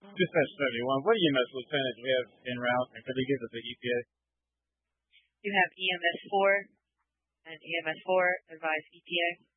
Dispatch 71. What EMS lieutenant do we have en route, and could they give us the ETA? You have EMS 4 and EMS 4 advise ETA.